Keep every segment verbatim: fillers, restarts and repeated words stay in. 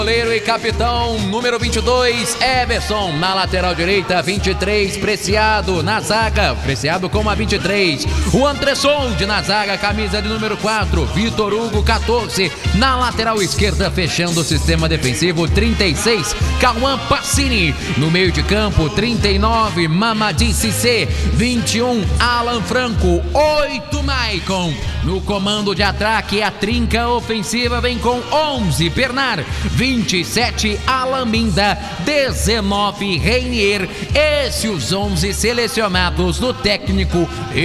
Goleiro e capitão, número vinte e dois, Everson. Na lateral direita, vinte e três, Preciado. Na zaga, Preciado com a vinte e três. O Andressoldi na zaga, camisa de número quatro. Vitor Hugo, quatorze. Na lateral esquerda, fechando o sistema defensivo, trinta e seis, Cauã Pacini. No meio de campo, trinta e nove, Mamadi Cissé. vinte e um, Alan Franco. oito, Maicon. No comando de ataque, a trinca ofensiva vem com onze, Bernard. vinte e sete, Alaminda. dezenove, Reinier. Esses os onze selecionados do técnico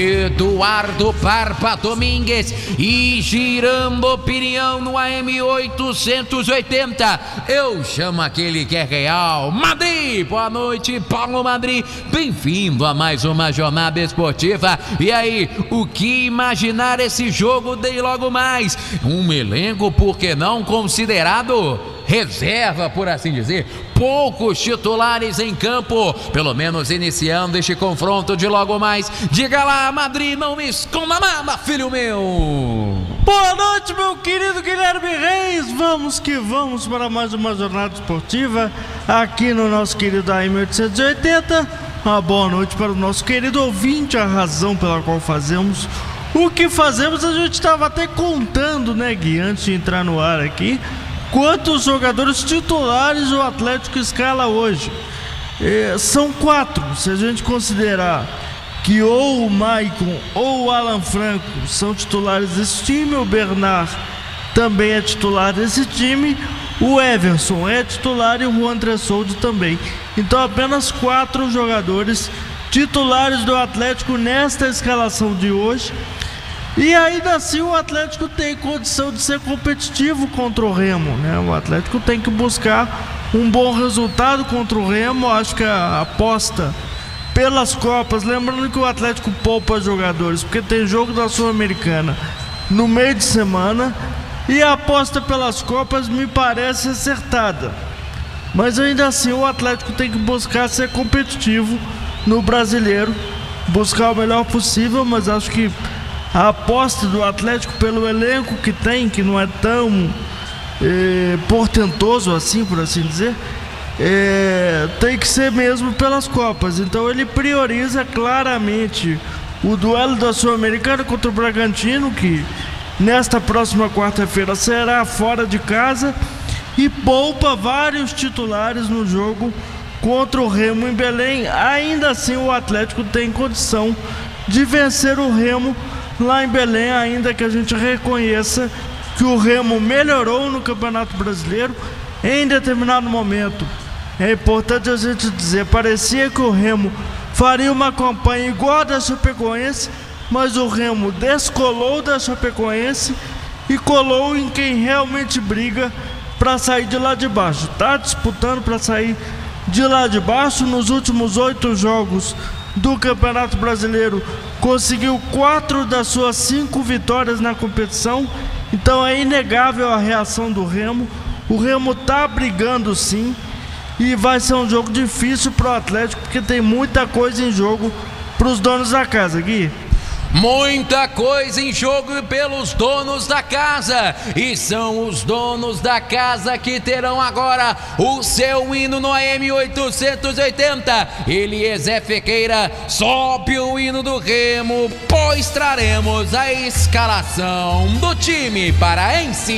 Eduardo Parpa Domingues. E girando opinião no A M oitocentos e oitenta, eu chamo aquele que é real, Madri. Boa noite, Paulo Madri. Bem-vindo a mais uma jornada esportiva. E aí, o que imaginar esse jogo de logo mais? Um elenco, por que não considerado reserva, por assim dizer, poucos titulares em campo, pelo menos iniciando este confronto de logo mais. Diga lá, Madri, não me esconda nada, filho meu. Boa noite, meu querido Guilherme Reis. Vamos que vamos para mais uma jornada esportiva aqui no nosso querido A M oitocentos e oitenta. Uma boa noite para o nosso querido ouvinte, a razão pela qual fazemos o que fazemos. A gente estava até contando, né, Gui, antes de entrar no ar aqui, quantos jogadores titulares o Atlético escala hoje. É, são quatro, se a gente considerar que ou o Maicon ou o Alan Franco são titulares desse time, o Bernard também é titular desse time, o Everson é titular e o Juan Andressoldi também. Então apenas quatro jogadores titulares do Atlético nesta escalação de hoje. E ainda assim o Atlético tem condição de ser competitivo contra o Remo, né? O Atlético tem que buscar um bom resultado contra o Remo. Acho que a aposta pelas Copas, lembrando que o Atlético poupa jogadores, porque tem jogo da Sul-Americana no meio de semana, e a aposta pelas Copas me parece acertada. Mas ainda assim o Atlético tem que buscar ser competitivo no Brasileiro, buscar o melhor possível, mas acho que a aposta do Atlético pelo elenco que tem, que não é tão é, portentoso assim, por assim dizer, é, tem que ser mesmo pelas Copas. Então ele prioriza claramente o duelo da Sul-Americana contra o Bragantino, que nesta próxima quarta-feira será fora de casa, e poupa vários titulares no jogo contra o Remo em Belém. Ainda assim o Atlético tem condição de vencer o Remo lá em Belém, ainda que a gente reconheça que o Remo melhorou no Campeonato Brasileiro em determinado momento. É importante a gente dizer, parecia que o Remo faria uma campanha igual a da Chapecoense, mas o Remo descolou da Chapecoense e colou em quem realmente briga para sair de lá de baixo. Está disputando para sair de lá de baixo. Nos últimos oito jogos do Campeonato Brasileiro conseguiu quatro das suas cinco vitórias na competição. Então é inegável a reação do Remo. O Remo tá brigando sim, e vai ser um jogo difícil pro Atlético, porque tem muita coisa em jogo pros donos da casa, Gui. Muita coisa em jogo pelos donos da casa, e são os donos da casa que terão agora o seu hino no A M oitocentos e oitenta. Eliezer Fequeira sobe o hino do Remo, pois traremos a escalação do time paraense.